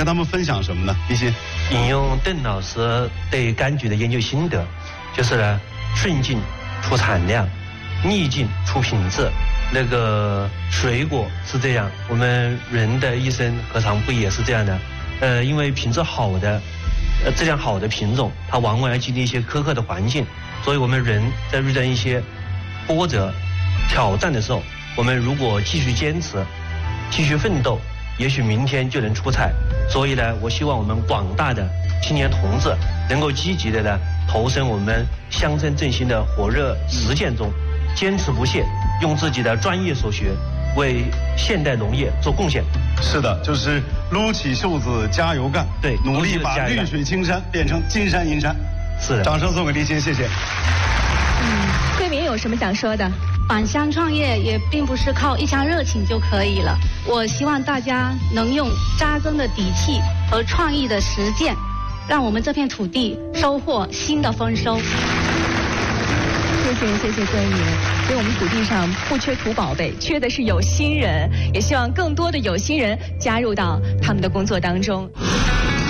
跟他们分享什么呢？一些引用邓老师对柑橘的研究心得，就是呢，顺境出产量，逆境出品质。那个水果是这样，我们人的一生何尝不也是这样的？因为品质好的，质量好的品种，它往往要经历一些苛刻的环境，所以我们人在遇到一些波折、挑战的时候，我们如果继续坚持，继续奋斗，也许明天就能出彩。所以呢，我希望我们广大的青年同志能够积极的呢投身我们乡村振兴的火热实践中，坚持不懈，用自己的专业所学为现代农业做贡献。 是的，就是撸起袖子加油干， 对， 努力把绿水青山变成金山银山。 是的， 掌声送给立新，谢谢。 桂明有什么想说的？ 返乡创业也并不是靠一腔热情就可以了。我希望大家能用扎根的底气和创意的实践，让我们这片土地收获新的丰收。 谢谢桂明。所以我们土地上不缺土宝贝，缺的是有心人，也希望更多的有心人加入到他们的工作当中。